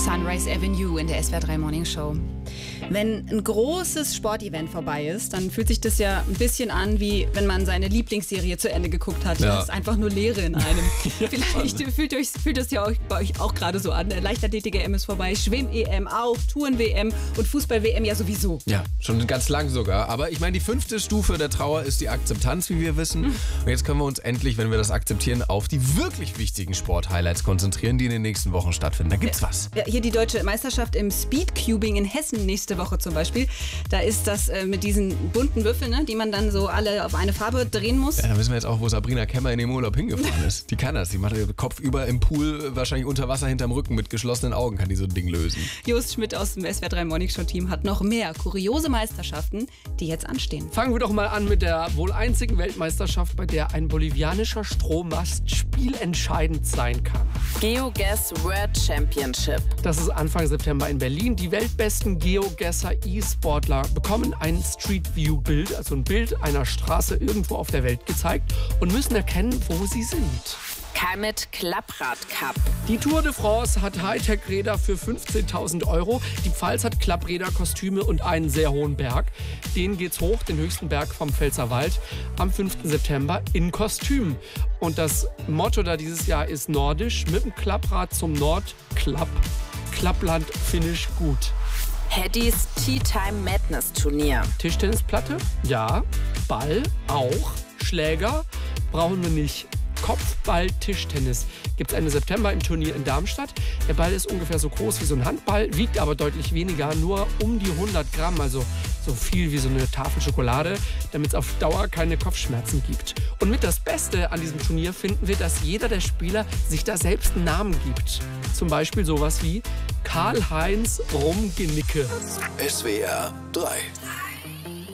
Sunrise Avenue in der SWR 3 Morning Show. Wenn ein großes Sportevent vorbei ist, dann fühlt sich das ja ein bisschen an, wie wenn man seine Lieblingsserie zu Ende geguckt hat. Ja. Das ist einfach nur Leere in einem. Vielleicht fühlt es ja bei euch auch gerade so an. Leichtathletik-EM ist vorbei, Schwimm-EM auch, Touren-WM und Fußball-WM ja sowieso. Ja, schon ganz lang sogar. Aber ich meine, die 5. Stufe der Trauer ist die Akzeptanz, wie wir wissen. Und jetzt können wir uns endlich, wenn wir das akzeptieren, auf die wirklich wichtigen Sport-Highlights konzentrieren, die in den nächsten Wochen stattfinden. Da gibt's was. Ja, hier die deutsche Meisterschaft im Speedcubing in Hessen nächste Woche zum Beispiel. Da ist das mit diesen bunten Würfeln, ne, die man dann so alle auf eine Farbe drehen muss. Ja, da wissen wir jetzt auch, wo Sabrina Kemmer in dem Urlaub hingefahren ist. Die kann das. Die macht ihren Kopf über im Pool, wahrscheinlich unter Wasser hinterm Rücken. Mit geschlossenen Augen kann die so ein Ding lösen. Jost Schmidt aus dem SWR 3 Morning Show Team hat noch mehr kuriose Meisterschaften, die jetzt anstehen. Fangen wir doch mal an mit der wohl einzigen Weltmeisterschaft, bei der ein bolivianischer Strommast spielentscheidend sein kann. GeoGuess World Championship. Das ist Anfang September in Berlin. Die weltbesten GeoGuesser E-Sportler bekommen ein Street View Bild, also ein Bild einer Straße irgendwo auf der Welt gezeigt und müssen erkennen, wo sie sind. Kalmit Klapprad Cup. Die Tour de France hat Hightech-Räder für 15.000 €. Die Pfalz hat Klappräder, Kostüme und einen sehr hohen Berg. Den geht's hoch, den höchsten Berg vom Pfälzerwald, am 5. September in Kostüm. Und das Motto da dieses Jahr ist nordisch, mit dem Klapprad zum Nordklapp. Klappland Finish gut. Headies Tea Time Madness Turnier. Tischtennisplatte? Ja. Ball? Auch. Schläger? Brauchen wir nicht. Kopfball-Tischtennis gibt es Ende September im Turnier in Darmstadt. Der Ball ist ungefähr so groß wie so ein Handball, wiegt aber deutlich weniger, nur um die 100 Gramm, also so viel wie so eine Tafel Schokolade, damit es auf Dauer keine Kopfschmerzen gibt. Und mit das Beste an diesem Turnier finden wir, dass jeder der Spieler sich da selbst einen Namen gibt. Zum Beispiel sowas wie Karl-Heinz Rumgenicke. SWR 3